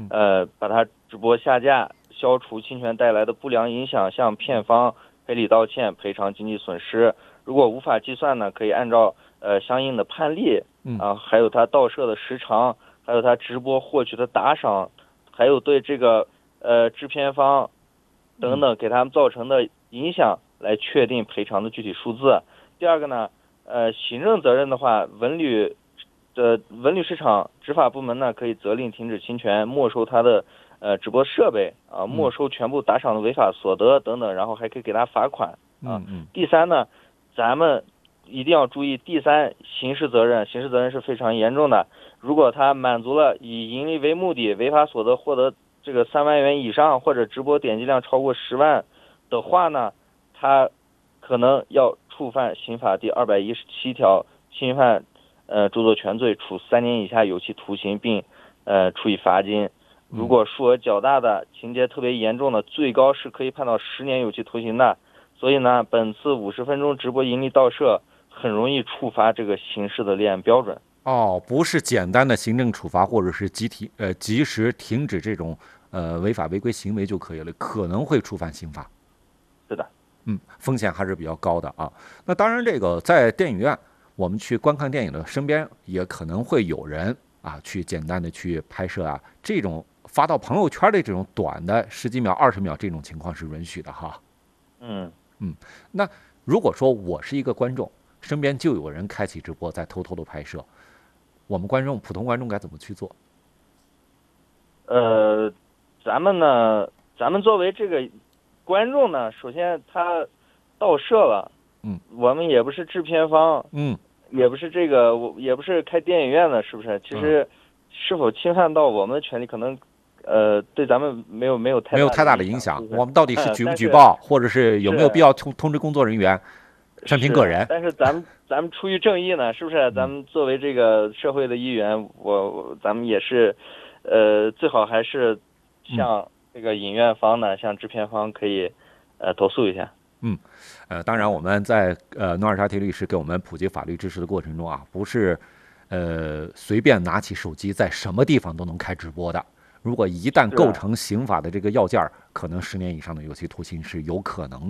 把它直播下架，消除侵权带来的不良影响，向片方赔礼道歉，赔偿经济损失。如果无法计算呢，可以按照相应的判例还有他盗摄的时长，还有他直播获取的打赏，还有对这个制片方等等给他们造成的影响来确定赔偿的具体数字。第二个呢，行政责任的话，文旅市场执法部门呢可以责令停止侵权，没收他的直播设备没收全部打赏的违法所得等等，然后还可以给他罚款第三呢，咱们一定要注意第三刑事责任是非常严重的。如果他满足了以盈利为目的违法所得获得这个3万元以上，或者直播点击量超过10万的话呢，他可能要触犯刑法第217条侵犯著作权罪，处3年以下有期徒刑，并处以罚金。如果数额较大的，情节特别严重的，最高是可以判到10年有期徒刑的。所以呢，本次50分钟直播盈利盗摄很容易触发这个刑事的立案标准。 不是简单的行政处罚或者是及时停止这种违法违规行为就可以了，可能会触犯刑法。 是的， 风险还是比较高的啊。那当然，这个在电影院我们去观看电影的身边也可能会有人去简单的去拍摄这种发到朋友圈的这种短的10几秒、20秒这种情况是允许的哈。那如果说我是一个观众，身边就有人开启直播在偷偷的拍摄，我们普通观众该怎么去做？ 咱们作为这个观众呢，首先他盗摄了，我们也不是制片方，也不是也不是开电影院的，是不是？其实是否侵犯到我们的权利，可能对咱们没有太大的影响。 我们到底是举不举报，或者是有没有必要通知工作人员，全凭个人。 但是咱们出于正义呢，是不是？咱们作为这个社会的一员，咱们也是，最好还是向这个影院方呢，向制片方可以投诉一下。 当然我们在努尔沙提律师给我们普及法律知识的过程中不是随便拿起手机在什么地方都能开直播的。如果一旦构成刑法的这个要件，可能10年以上的有期徒刑是有可能的。